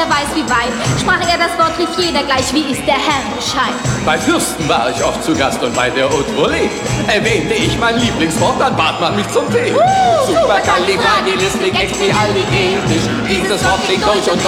wer weiß wie weit. Sprach er das Wort, rief jeder gleich, wie ist der Herr Bescheid. Bei Fürsten war ich oft zu Gast und bei der Haute Volée erwähnte ich mein Lieblingswort, dann bat man mich zum Tee. Supercalifragilisticexpialidocious. Dieses Wort klingt durch und